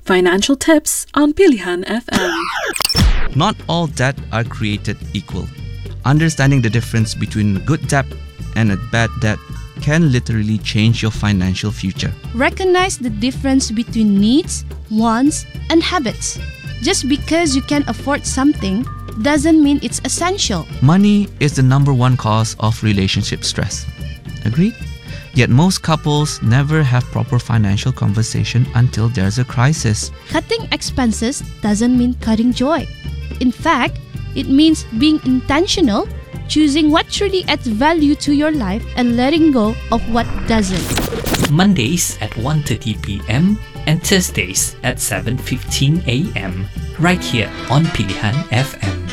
Financial tips on Pilihan FM. Not all debt are created equal. Understanding the difference between good debt and a bad debt can literally change your financial future. Recognize the difference between needs, wants, and habits. Just because you can afford something doesn't mean it's essential. Money is the number one cause of relationship stress. Agreed? Yet most couples never have proper financial conversation until there's a crisis. Cutting expenses doesn't mean cutting joy. In fact, it means being intentional, choosing what truly adds value to your life and letting go of what doesn't. Mondays at 1:30 p.m. and Thursdays at 7:15 a.m. right here on Pilihan FM.